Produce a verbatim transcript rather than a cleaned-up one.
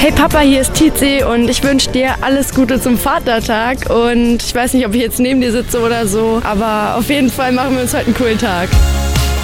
Hey Papa, hier ist Tizi und ich wünsche dir alles Gute zum Vatertag und ich weiß nicht, ob ich jetzt neben dir sitze oder so, aber auf jeden Fall machen wir uns heute einen coolen Tag.